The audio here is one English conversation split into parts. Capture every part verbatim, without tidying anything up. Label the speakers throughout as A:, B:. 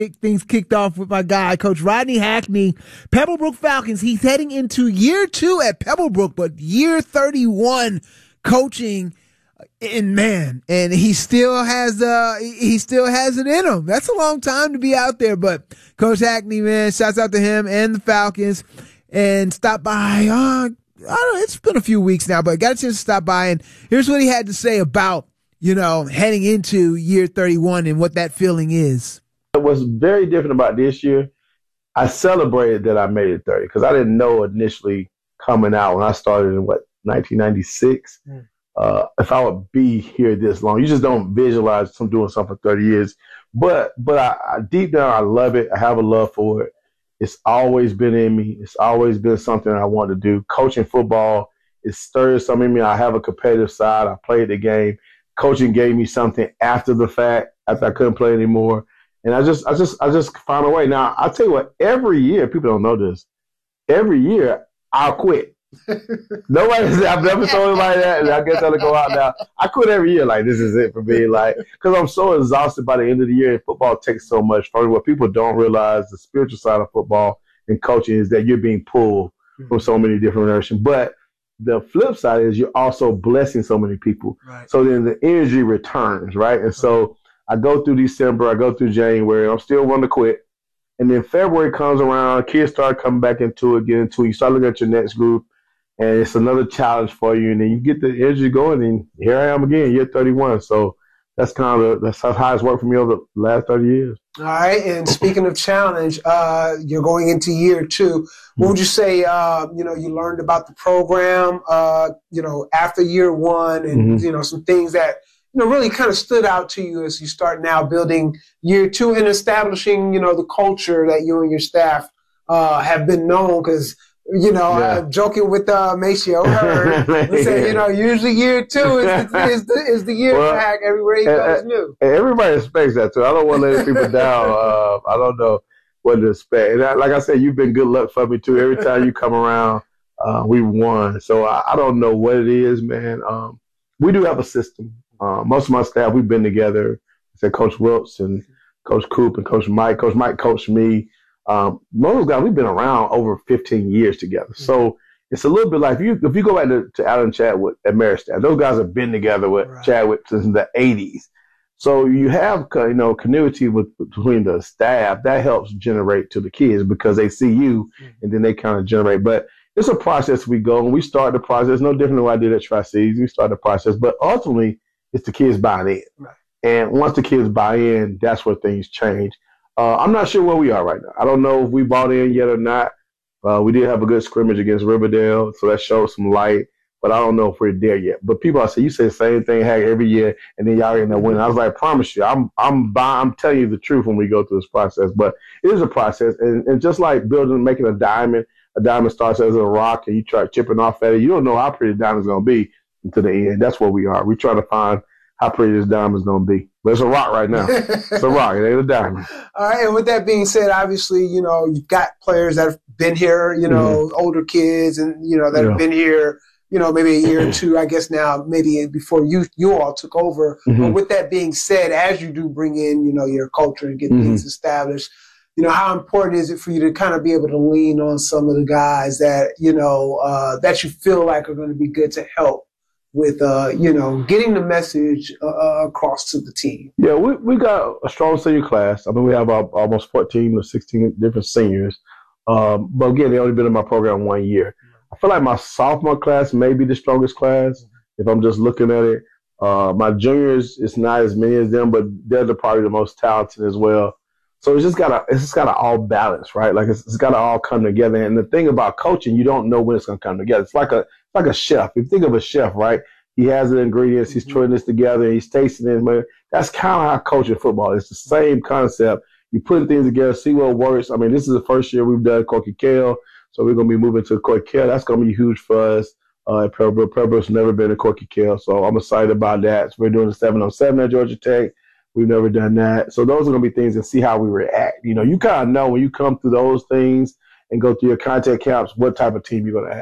A: Things kicked off with my guy, Coach Rodney Hackney, Pebblebrook Falcons. He's heading into year two at Pebblebrook, but year thirty-one coaching. And man, and he still has uh he still has it in him. That's a long time to be out there. But Coach Hackney, man, shouts out to him and the Falcons. And stop by. Uh, I don't know, it's been a few weeks now, but got a chance to stop by. And here's what he had to say about, you know, heading into year thirty-one and what that feeling is.
B: What's very different about this year, I celebrated that I made it thirty because I didn't know initially coming out when I started in, what, nineteen ninety-six, mm. uh, if I would be here this long. You just don't visualize some doing something for thirty years. But but I, I deep down, I love it. I have a love for it. It's always been in me. It's always been something I want to do. Coaching football, it stirs something in me. I have a competitive side. I played the game. Coaching gave me something after the fact, after I couldn't play anymore. And I just, I just, I just found a way. Now, I'll tell you what, every year, people don't know this, every year I'll quit. Nobody, I've never told anybody that, and I guess I'll go out now. I quit every year, like, this is it for me, like, because I'm so exhausted by the end of the year, and football takes so much from me. What people don't realize, the spiritual side of football and coaching is that you're being pulled mm-hmm. from so many different directions. But the flip side is you're also blessing so many people. Right. So then the energy returns, right? And so I go through December, I go through January, I'm still wanting to quit. And then February comes around, kids start coming back into it, get into it. You start looking at your next group, and it's another challenge for you. And then you get the energy going, and here I am again, year thirty-one. So that's kind of that's how it's worked for me over the last thirty years.
C: All right. And speaking of challenge, uh, you're going into year two. What would you say, uh, you know, you learned about the program, uh, you know, after year one and, mm-hmm. you know, some things that, you know, really kind of stood out to you as you start now building year two and establishing, you know, the culture that you and your staff uh, have been known? Because, you know, yeah. uh, joking with uh, Maceo Heard, we say, you know, usually year two is the, is the, is the year well, back everywhere he goes and, new.
B: And everybody expects that, too. I don't want to let people down. Uh, I don't know what to expect. And I, like I said, you've been good luck for me, too. Every time you come around, uh, we won. So I, I don't know what it is, man. Um, we do have a system. Uh, most of my staff, we've been together. I said Coach Wilkes and Coach Coop and Coach Mike. Coach Mike coached me. Um, most of those guys, we've been around over fifteen years together. So it's a little bit like if you if you go back to, to Alan Chadwick at Maristaff, those guys have been together with right. Chadwick since the eighties. So you have you know continuity with between the staff that helps generate to the kids because they see you and then they kind of generate. But it's a process we go and we start the process no different than what I did at Tri-Cities. We start the process, but ultimately it's the kids buying in. Right. And once the kids buy in, that's where things change. Uh, I'm not sure where we are right now. I don't know if we bought in yet or not. Uh, we did have a good scrimmage against Riverdale, so that showed some light. But I don't know if we're there yet. But people, I say, you say the same thing heck, every year, and then y'all end up winning. I was like, I promise you, I'm I'm I'm telling you the truth when we go through this process. But it is a process, and, and just like building, making a diamond, a diamond starts as a rock, and you try chipping off at it. You don't know how pretty the diamond's gonna be until the end. That's where we are. We try to find how pretty this diamond's gonna be. But it's a rock right now. It's a rock. It ain't a diamond.
C: All right. And with that being said, obviously, you know, you've got players that have been here, you know, mm-hmm. older kids and, you know, that yeah. have been here, you know, maybe a year or two, I guess now, maybe before you you all took over. Mm-hmm. But with that being said, as you do bring in, you know, your culture and get mm-hmm. things established, you know, how important is it for you to kind of be able to lean on some of the guys that, you know, uh, that you feel like are going to be good to help with, uh, you know, getting the message uh, across to the team?
B: Yeah, we we got a strong senior class. I mean, we have uh, almost fourteen or sixteen different seniors. Um, but again, they only been in my program one year. I feel like my sophomore class may be the strongest class if I'm just looking at it. Uh, my juniors, it's not as many as them, but they're the, probably the most talented as well. So it's just gotta, it's just gotta all balance, right? Like it's, it's gotta all come together. And the thing about coaching, you don't know when it's gonna come together. It's like a, it's like a chef. If you think of a chef, right? He has the ingredients, he's putting this together, he's tasting it. That's kind of how coaching football. It's the same concept. You putting things together, see what works. I mean, this is the first year we've done Corky Kale, so we're gonna be moving to Corky Kale. That's gonna be huge for us. Uh, Pebblebrook, Pebblebrook's never been a Corky Kale, so I'm excited about that. So we're doing the seven on seven at Georgia Tech. We've never done that. So those are going to be things and see how we react. You know, you kind of know when you come through those things and go through your contact camps what type of team you're going to have.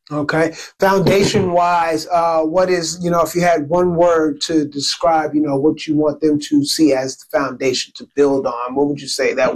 C: Okay. Foundation wise, uh, what is, you know, if you had one word to describe, you know, what you want them to see as the foundation to build on, what would you say that